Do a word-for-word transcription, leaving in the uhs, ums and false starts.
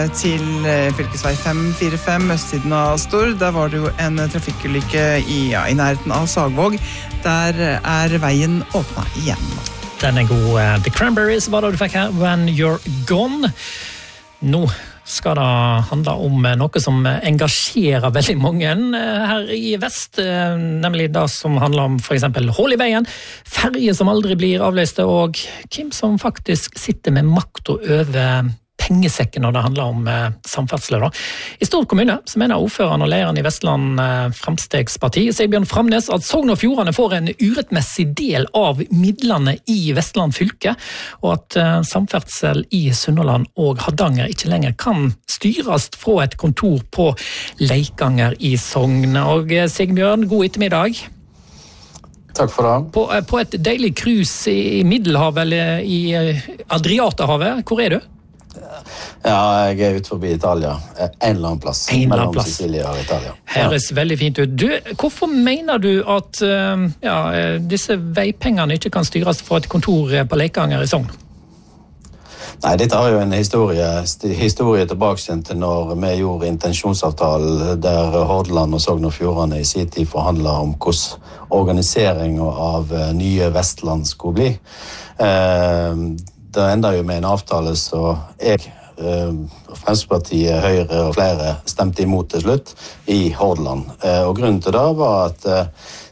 Til fylkesvei fem fire fem, østsiden av Stord. Der var det jo en trafikkulykke i, ja, i nærheten av Sagvåg. Der er veien åpnet igjen. Den er god. The Cranberries var det du fikk her, When You're Gone. Nå skal det handle om noe som engasjerer veldig mange her i vest, nemlig det som handler om for eksempel hull i veien, ferger som aldri blir avløste, og hvem som faktisk sitter med makt over pengesekken når det handler om eh, samferdsel. Da. I Stord kommune så mener ordføreren og lederen i Vestland eh, Fremstegsparti, Sigbjørn Framnes, at Sogn og Fjordane får en urettmessig del av midlene i Vestland fylke, og at eh, samferdsel i Sunnhordland og Hardanger ikke lenger kan styres fra et kontor på Leikanger i Sogn. Og eh, Sigbjørn, god ettermiddag. Takk for det. På, eh, på et deilig cruise i Middelhavet eller i eh, Adriaterhavet, hvor er du? Ja, jeg er ute forbi Italia. En eller annen plass. En eller annen mellom plass. Sicilia og Italia. Høres ja. Veldig fint ut. Du, hvorfor mener du at uh, ja, disse veipengene ikke kan styres fra et kontor på Leikanger i Sogn? Nei, dette har jo en historie, historie tilbake til når vi gjorde intensjonsavtalen der Hordaland og Sogn og Fjordane i sin tid forhandlet om hvordan organiseringen av nye Vestland skulle bli. Eh, Det enda jo med en avtale, så jeg, Fremskrittspartiet, Høyre og flere stemte imot til slutt i Hordaland. Og grunnen til det var at